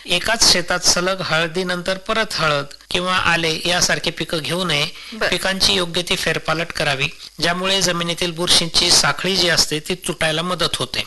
एकाच शेतात सलग हळदीनंतर परत हळद किंवा आले यासारखे पिकं घेऊ नये. पिकांची योग्य ती फेरपालट करावी, ज्यामुळे जमिनीतील बुरशींची साखळी जी असते ती तुटायला मदत होते.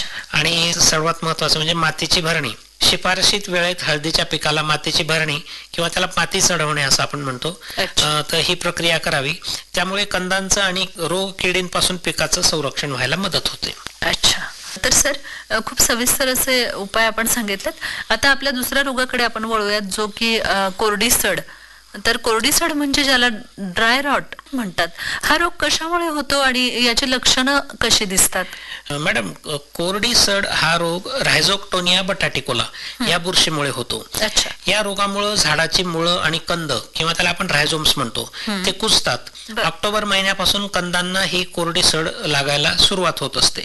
आणि सर्वात महत्वाचं म्हणजे मातीची भरणी. शिफारशीत वेळेत हळदीच्या पिकाला मातीची भरणी किंवा त्याला माती चढवणे असं आपण म्हणतो, तर ही प्रक्रिया करावी. त्यामुळे कंदांचं आणि रोग किडींपासून पिकाचं संरक्षण व्हायला मदत होते. अच्छा, तर सर खूप सविस्तर असे उपाय आपण सांगितलेत. आता आपल्या दुसऱ्या रोगाकडे आपण वळूयात, जो की कोरडी सड. तर कोरडी सड म्हणजे ज्याला ड्राय रॉट म्हणतात, हा रोग कशामुळे होतो आणि याची लक्षणं कशी दिसतात? मॅडम, कोरडी सड हा रोग रायझोक्टोनिया बटाटिकोला या बुरशीमुळे होतो. या रोगामुळे झाडाची मुळं आणि कंद किंवा त्याला आपण रायझोम्स म्हणतो ते कुजतात. ऑक्टोबर महिन्यापासून कंदांना ही कोरडी सड लागायला सुरुवात होत असते.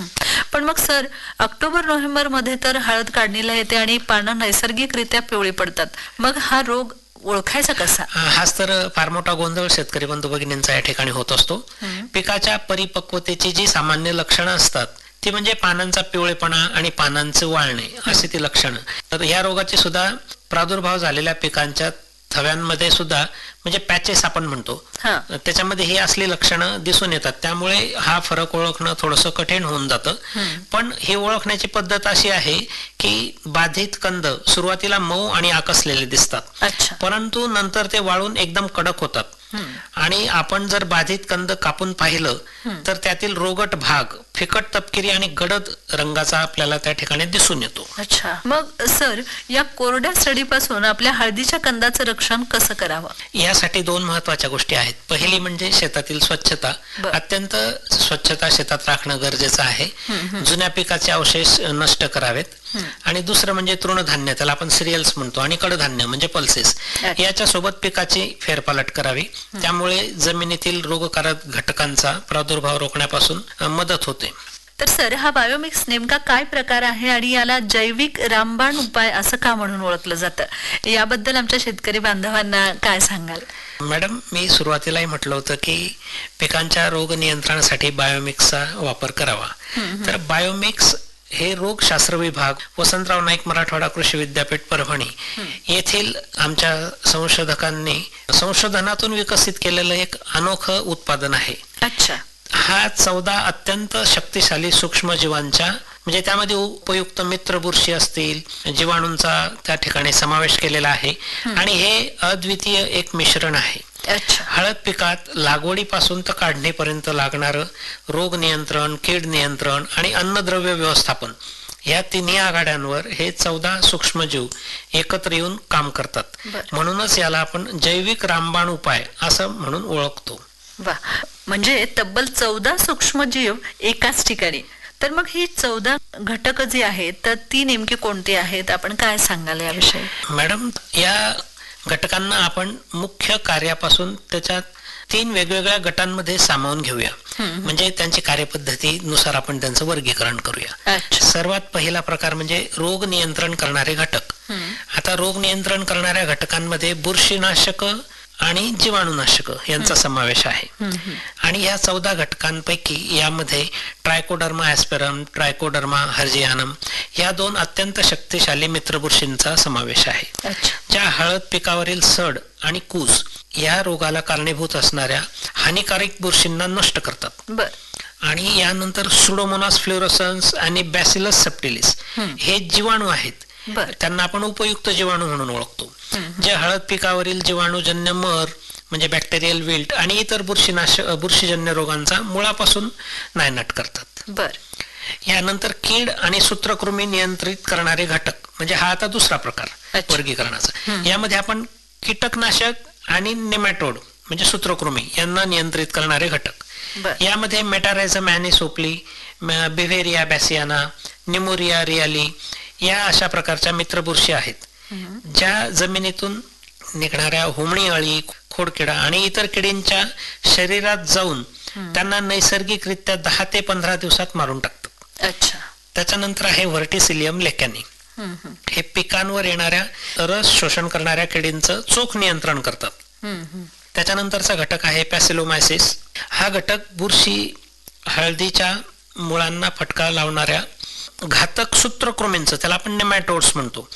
पण मग सर, ऑक्टोबर नोव्हेंबर मध्ये तर हळद काढणीला येते आणि पानं नैसर्गिकरित्या पिवळी पडतात. मग हा रोग ओळखायचा कसा? हाच तर फार मोठा गोंधळ शेतकरी बंधू भगिनींचा या ठिकाणी होत असतो. पिकाच्या परिपक्वतेची जी सामान्य लक्षणं असतात ती म्हणजे पानांचा पिवळेपणा आणि पानांचे वाळणे अशी ती लक्षणं. तर या रोगाचे सुद्धा प्रादुर्भाव झालेल्या पिकांच्या थव्यांमध्ये सुद्धा म्हणजे पॅचेस आपण म्हणतो, त्याच्यामध्ये ही असली लक्षणं दिसून येतात. त्यामुळे हा फरक ओळखणं थोडंसं कठीण होऊन जातं. पण ही ओळखण्याची पद्धत अशी आहे की बाधित कंद सुरुवातीला मऊ आणि आकसलेले दिसतात, परंतु नंतर ते वाळून एकदम कडक होतात. आणि आपण जर बाधित कंद कापून पाहिलं तर त्यातील रोगट भाग फिकट तपकिरी आणि गडद रंगाचा आपल्याला त्या ठिकाणी दिसून येतो. अच्छा, मग सर, या कोरड्या सडीपासून आपल्या हळदीच्या कंदाचं रक्षण कसं करावं? यासाठी दोन महत्वाच्या गोष्टी आहेत. पहिली म्हणजे शेतातील स्वच्छता. अत्यंत स्वच्छता शेतात राखणं गरजेचं आहे. जुन्या पिकाचे अवशेष नष्ट करावेत. आणि दुसरं म्हणजे तृणधान्य, त्याला आपण सिरियल्स म्हणतो, आणि कडधान्य म्हणजे पल्सेस, याच्या सोबत पिकाची फेरपालट करावी. त्यामुळे जमिनीतील रोगकारक घटकांचा प्रादुर्भाव रोखण्यापासून मदत होते. तर सर, हा बायोमिक्स नेमका काय प्रकार आहे आणि याला जैविक रामबाण उपाय असं का म्हणून ओळखलं जातं? याबद्दल आमच्या शेतकरी बांधवांना काय सांगाल? मॅडम, मी सुरुवातीलाही म्हटलं होतं की पिकांच्या रोग नियंत्रणासाठी बायोमिक्सचा वापर करावा. तर बायोमिक्स हे रोगशास्त्र विभाग, वसंतराव नाईक मराठवाडा कृषी विद्यापीठ परभणी येथील आमच्या संशोधकांनी संशोधनातून विकसित केलेलं एक अनोखं उत्पादन आहे. हा 14 अत्यंत शक्तिशाली सूक्ष्मजीवांच्या म्हणजे त्यामध्ये उपयुक्त मित्र बुरशी असतील, जीवाणूंचा त्या ठिकाणी समावेश केलेला आहे. आणि हे अद्वितीय एक मिश्रण आहे. हळद पिकात लागवडीपासून तर काढणीपर्यंत लागणारं रोग नियंत्रण, कीड नियंत्रण आणि अन्नद्रव्य व्यवस्थापन या तिन्ही आघाड्यांवर हे 14 सूक्ष्मजीव एकत्र येऊन काम करतात. म्हणूनच याला आपण जैविक रामबाण उपाय असं म्हणून ओळखतो. वा, म्हणजे तब्बल 14 सूक्ष्मजीव एकाच ठिकाणी. तर मग ही 14 घटक जी आहेत तर ती नेमकी कोणती आहेत? आपण काय सांगाल याविषयी? मॅडम, या घटकांना आपण मुख्य कार्यापासून त्याच्या 3 वेगवेगळ्या गटांमध्ये सामावून घेऊया. म्हणजे त्यांची कार्यपद्धतीनुसार आपण त्यांचं वर्गीकरण करूया. सर्वात पहिला प्रकार म्हणजे रोग नियंत्रण करणारे घटक. आता रोग नियंत्रण करणाऱ्या घटकांमध्ये बुरशीनाशक आणि जीवाणूनाशक यांचा समावेश आहे. आणि या 14 घटकांपैकी यामध्ये ट्रायकोडर्मा ऍस्पेरम, ट्रायकोडर्मा हर्जियानम या 2 अत्यंत शक्तिशाली मित्रबुरशींचा समावेश आहे, ज्या हळद पिकावरील सड आणि कूज या रोगाला कारणीभूत असणाऱ्या हानिकारक बुरशींना नष्ट करतात. आणि यानंतर सुडोमोनास फ्लोरोसन्स आणि बॅसिलस सबटिलिस हे जीवाणू आहेत, त्यांना आपण उपयुक्त जीवाणू म्हणून ओळखतो, जे हळद पिकावरील जीवाणूजन्य मर म्हणजे बॅक्टेरियल विल्ट आणि इतर बुरशीजन्य रोगांचा मुळापासून नायनाट करतात. यानंतर कीड आणि सूत्रकृमी नियंत्रित करणारे घटक म्हणजे हा आता दुसरा प्रकार वर्गीकरणाचा. यामध्ये आपण कीटकनाशक आणि नेमॅटोड म्हणजे सूत्रकृमी यांना नियंत्रित करणारे घटक. यामध्ये मेटारायझम ॲनिसोप्ली, बिव्हेरिया बॅसियाना, निमोरिया रियाली या अशा प्रकारच्या मित्रबुरशी आहेत, ज्या जमिनीतून निघणाऱ्या हुमणी अळी, खोडकिडा आणि इतर किडींच्या शरीरात जाऊन त्यांना नैसर्गिकरित्या 10 ते 15 दिवसात मारून टाकतात. त्याच्यानंतर आहे व्हर्टिसिलियम लेकॅनी. हे पिकांवर येणाऱ्या रस शोषण करणाऱ्या किडींचं चोख नियंत्रण करतात. त्याच्यानंतरचा घटक आहे पॅसिलोमायसिस. हा घटक बुरशी हळदीच्या मुळांना फटका लावणाऱ्या घातक सूत्रकृमींचं, त्याला आपण नेमॅटोड्स म्हणतो,